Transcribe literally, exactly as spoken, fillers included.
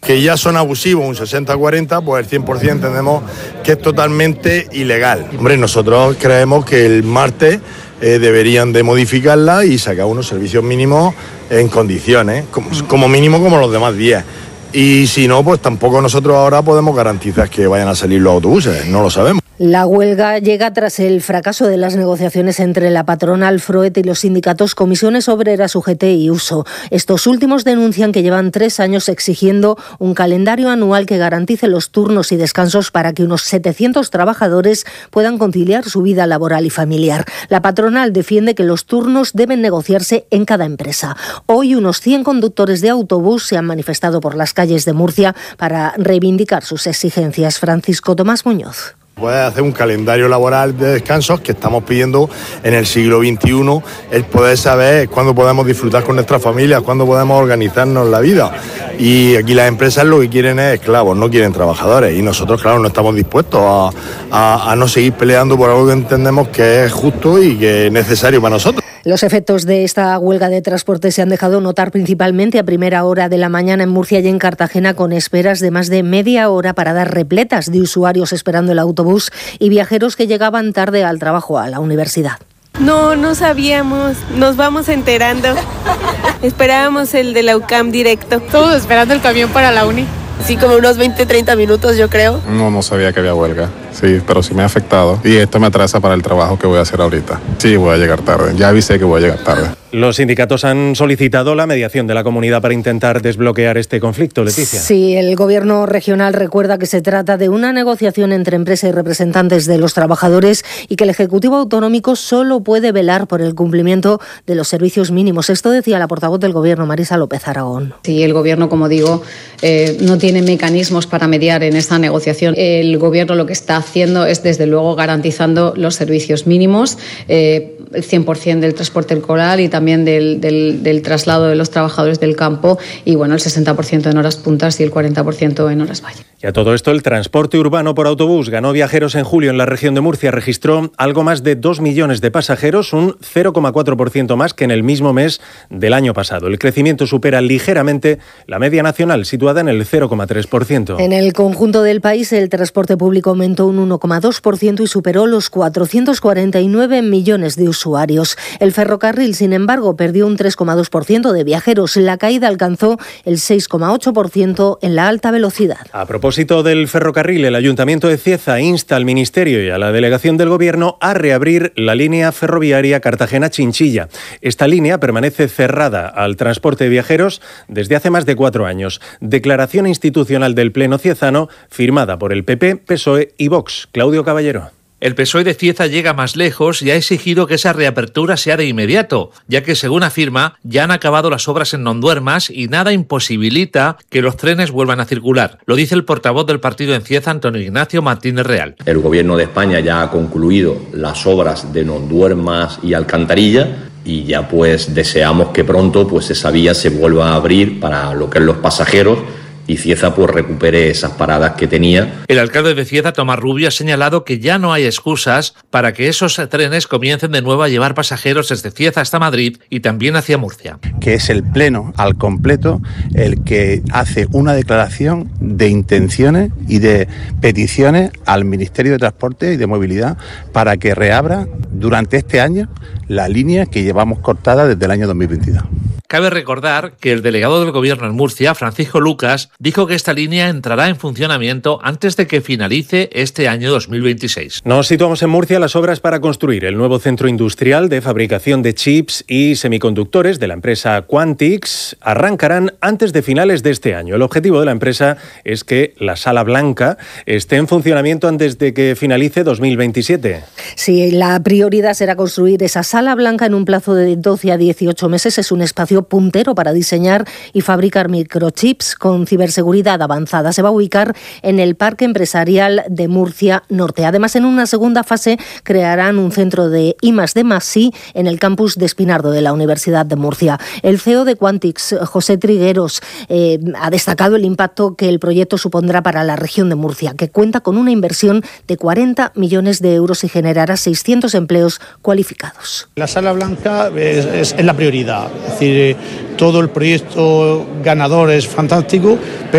que ya son abusivos, un sesenta cuarenta, pues el cien por ciento entendemos que es totalmente ilegal. Hombre, nosotros creemos que el martes eh, deberían de modificarla y sacar unos servicios mínimos en condiciones, como, como mínimo como los demás días. Y si no, pues tampoco nosotros ahora podemos garantizar que vayan a salir los autobuses, no lo sabemos. La huelga llega tras el fracaso de las negociaciones entre la patronal Froet y los sindicatos Comisiones Obreras, U G T y Uso. Estos últimos denuncian que llevan tres años exigiendo un calendario anual que garantice los turnos y descansos para que unos setecientos trabajadores puedan conciliar su vida laboral y familiar. La patronal defiende que los turnos deben negociarse en cada empresa. Hoy unos cien conductores de autobús se han manifestado por las calles de Murcia para reivindicar sus exigencias. Francisco Tomás Muñoz. Puede hacer un calendario laboral de descansos que estamos pidiendo en el siglo veintiuno, el poder saber cuándo podemos disfrutar con nuestras familias, cuándo podemos organizarnos la vida. Y aquí las empresas lo que quieren es esclavos, no quieren trabajadores. Y nosotros, claro, no estamos dispuestos a, a, a no seguir peleando por algo que entendemos que es justo y que es necesario para nosotros. Los efectos de esta huelga de transporte se han dejado notar principalmente a primera hora de la mañana en Murcia y en Cartagena, con esperas de más de media hora para dar repletas de usuarios esperando el autobús y viajeros que llegaban tarde al trabajo o a la universidad. No, no sabíamos, nos vamos enterando. Esperábamos el de la U C A M directo. Todos esperando el camión para la uni. Sí, como unos veinte, treinta minutos, yo creo. No, no sabía que había huelga. Sí, pero sí me ha afectado. Y esto me atrasa para el trabajo que voy a hacer ahorita. Sí, voy a llegar tarde. Ya avisé que voy a llegar tarde. Los sindicatos han solicitado la mediación de la comunidad para intentar desbloquear este conflicto, Leticia. Sí, el gobierno regional recuerda que se trata de una negociación entre empresa y representantes de los trabajadores y que el Ejecutivo Autonómico solo puede velar por el cumplimiento de los servicios mínimos. Esto decía la portavoz del gobierno, Marisa López Aragón. Sí, el gobierno, como digo, eh, no tiene mecanismos para mediar en esta negociación. El gobierno lo que está haciendo es, desde luego, garantizando los servicios mínimos, eh, el cien por ciento del transporte escolar y también del, del, del traslado de los trabajadores del campo, y bueno, el sesenta por ciento en horas puntas y el cuarenta por ciento en horas valle. Y a todo esto, el transporte urbano por autobús ganó viajeros en julio en la región de Murcia. Registró algo más de dos millones de pasajeros, un cero coma cuatro por ciento más que en el mismo mes del año pasado. El crecimiento supera ligeramente la media nacional, situada en el cero coma tres por ciento. En el conjunto del país, el transporte público aumentó un uno coma dos por ciento y superó los cuatrocientos cuarenta y nueve millones de usuarios. El ferrocarril, sin embargo, perdió un tres coma dos por ciento de viajeros. La caída alcanzó el seis coma ocho por ciento en la alta velocidad. A propósito del ferrocarril, el Ayuntamiento de Cieza insta al Ministerio y a la Delegación del Gobierno a reabrir la línea ferroviaria Cartagena-Chinchilla. Esta línea permanece cerrada al transporte de viajeros desde hace más de cuatro años. Declaración institucional del Pleno ciezano firmada por el P P, P S O E y Vox. Claudio Caballero. El P S O E de Cieza llega más lejos y ha exigido que esa reapertura sea de inmediato, ya que, según afirma, ya han acabado las obras en Nonduermas y nada imposibilita que los trenes vuelvan a circular. Lo dice el portavoz del partido en Cieza, Antonio Ignacio Martínez Real. El Gobierno de España ya ha concluido las obras de Nonduermas y Alcantarilla y ya pues deseamos que pronto pues esa vía se vuelva a abrir para lo que es los pasajeros y Cieza pues recupere esas paradas que tenía. El alcalde de Cieza, Tomás Rubio, ha señalado que ya no hay excusas para que esos trenes comiencen de nuevo a llevar pasajeros desde Cieza hasta Madrid y también hacia Murcia. Que es el Pleno al completo el que hace una declaración de intenciones y de peticiones al Ministerio de Transporte y de Movilidad para que reabra durante este año la línea que llevamos cortada desde el año dos mil veintidós. Cabe recordar que el delegado del Gobierno en Murcia, Francisco Lucas, dijo que esta línea entrará en funcionamiento antes de que finalice este año dos mil veintiséis. Nos situamos en Murcia. Las obras para construir el nuevo centro industrial de fabricación de chips y semiconductores de la empresa Quantix arrancarán antes de finales de este año. El objetivo de la empresa es que la Sala Blanca esté en funcionamiento antes de que finalice dos mil veintisiete. Sí, la prioridad será construir esa Sala Blanca en un plazo de doce a dieciocho meses. Es un espacio puntero para diseñar y fabricar microchips con ciberseguridad avanzada. Se va a ubicar en el Parque Empresarial de Murcia Norte. Además, en una segunda fase crearán un centro de I más D más I en el campus de Espinardo de la Universidad de Murcia. El C E O de Quantix, José Trigueros, eh, ha destacado el impacto que el proyecto supondrá para la región de Murcia, que cuenta con una inversión de cuarenta millones de euros y generará seiscientos empleos cualificados. La Sala Blanca es, es, es la prioridad. Es decir, todo el proyecto ganador es fantástico, pero